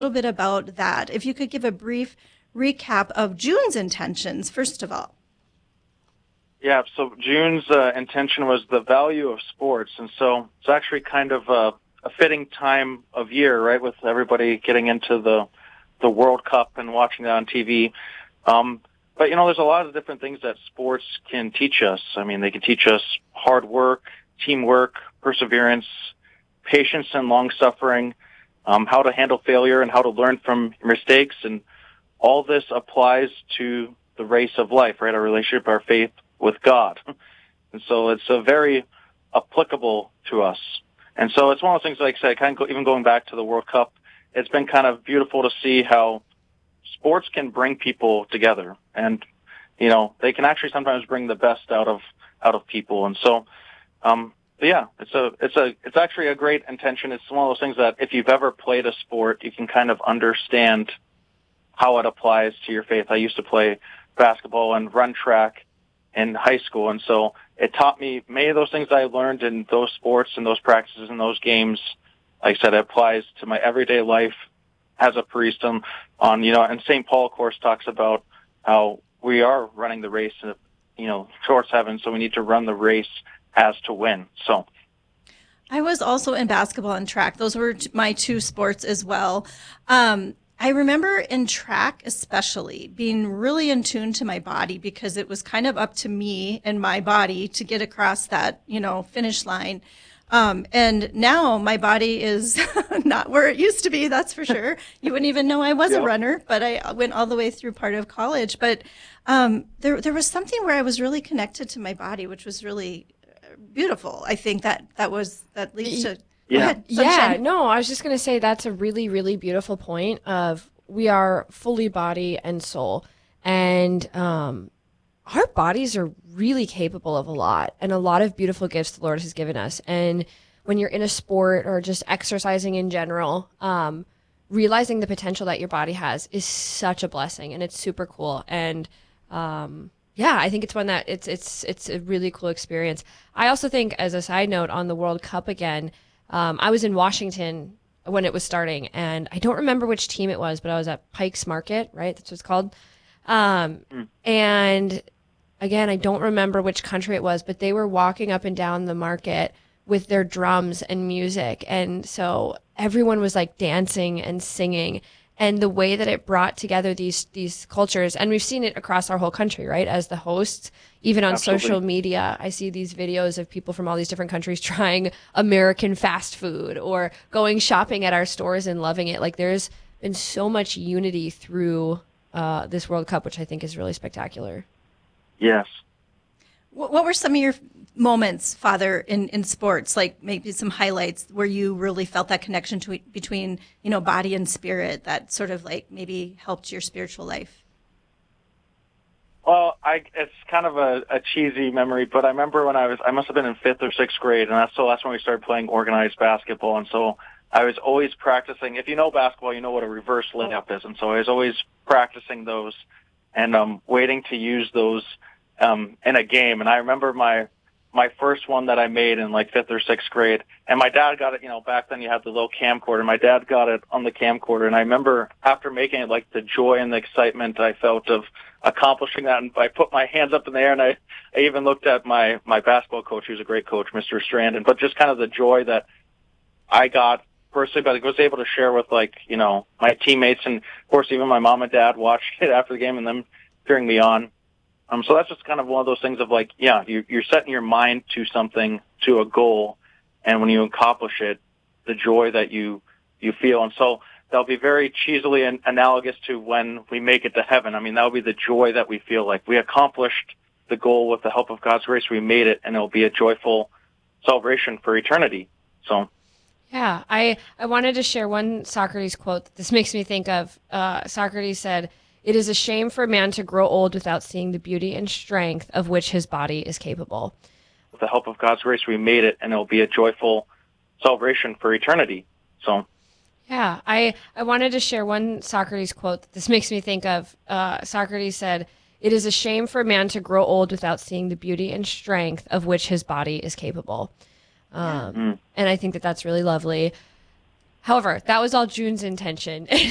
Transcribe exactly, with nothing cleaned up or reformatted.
little bit about that. If you could give a brief recap of June's intentions, first of all. Yeah, so June's uh, intention was the value of sports, and so it's actually kind of a, a fitting time of year, right, with everybody getting into the the World Cup and watching that on T V. Um, but, you know, there's a lot of different things that sports can teach us. I mean, they can teach us hard work, teamwork, perseverance, patience and long-suffering, um, how to handle failure and how to learn from your mistakes. And all this applies to the race of life, right, our relationship, our faith with God. And so it's a very applicable to us. And so it's one of those things, like I said, kind of even going back to the World Cup, it's been kind of beautiful to see how sports can bring people together. And, you know, they can actually sometimes bring the best out of out of people. And so, um, but yeah, it's a it's a it's actually a great intention. It's one of those things that if you've ever played a sport, you can kind of understand how it applies to your faith. I used to play basketball and run track in high school, and so it taught me many of those things I learned in those sports and those practices and those games. Like I said, it applies to my everyday life as a priest. Um, on you know, and Saint Paul, of course, talks about how we are running the race, you know, towards heaven. So we need to run the race as to win. So. I was also in basketball and track. Those were my two sports as well. Um, I remember in track especially being really in tune to my body because it was kind of up to me and my body to get across that, you know, finish line. Um, and now my body is not where it used to be, that's for sure. You wouldn't even know I was Yep. a runner, but I went all the way through part of college. But um, there, there was something where I was really connected to my body, which was really beautiful. I think that that was that leads to. Yeah. Go ahead, Yeah, Sunshine. no, I was just going to say that's a really, really beautiful point of we are fully body and soul. And um, our bodies are really capable of a lot and a lot of beautiful gifts the Lord has given us. And when you're in a sport or just exercising in general, um, realizing the potential that your body has is such a blessing and it's super cool. And um, yeah, I think it's one that it's, it's, it's a really cool experience. I also think, as a side note on the World Cup again, Um, I was in Washington when it was starting, and I don't remember which team it was, but I was at Pike's Market, right? That's what it's called. Um, Mm. And again, I don't remember which country it was, but they were walking up and down the market with their drums and music. And so everyone was like dancing and singing. And the way that it brought together these these cultures, and we've seen it across our whole country, right? As the hosts, even on Absolutely. social media, I see these videos of people from all these different countries trying American fast food or going shopping at our stores and loving it. Like there's been so much unity through uh, this World Cup, which I think is really spectacular. Yes. What, what were some of your moments, Father, in, in sports? Like maybe some highlights where you really felt that connection to, between, you know, body and spirit that sort of like maybe helped your spiritual life? Well, I, it's kind of a, a cheesy memory, but I remember when I was, I must have been in fifth or sixth grade, and that's, so that's when we started playing organized basketball. And so I was always practicing. If you know basketball, you know what a reverse layup is. And so I was always practicing those and um, waiting to use those um, in a game. And I remember my my first one that I made in like fifth or sixth grade, and my dad got it. You know, back then you had the little camcorder. My dad got it on the camcorder, and I remember after making it, like the joy and the excitement I felt of accomplishing that. And I put my hands up in the air, and I, I even looked at my my basketball coach, who's a great coach, Mister Strandon. But just kind of the joy that I got personally, but I was able to share with, like, you know, my teammates, and of course even my mom and dad watched it after the game and them cheering me on. Um, so that's just kind of one of those things of like, yeah, you, you're setting your mind to something, to a goal, and when you accomplish it, the joy that you you feel. And so that'll be very cheesily an, analogous to when we make it to heaven. I mean, that'll be the joy that we feel like we accomplished the goal with the help of God's grace. We made it, and it'll be a joyful celebration for eternity. So. Yeah, I, I wanted to share one Socrates quote that this makes me think of. Uh, Socrates said, "It is a shame for a man to grow old without seeing the beauty and strength of which his body is capable." With the help of God's grace, we made it, and it'll be a joyful celebration for eternity. So, yeah, I, I wanted to share one Socrates quote that this makes me think of. Uh, Socrates said, "It is a shame for a man to grow old without seeing the beauty and strength of which his body is capable." Um, mm. And I think that that's really lovely. However, that was all June's intention.